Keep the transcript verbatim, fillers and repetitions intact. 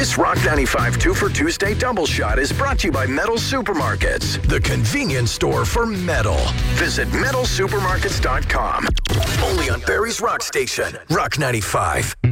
This Rock ninety-five two for Tuesday double shot is brought to you by Metal Supermarkets, the convenience store for metal. Visit metal supermarkets dot com. Only on Barry's Rock Station, Rock ninety-five.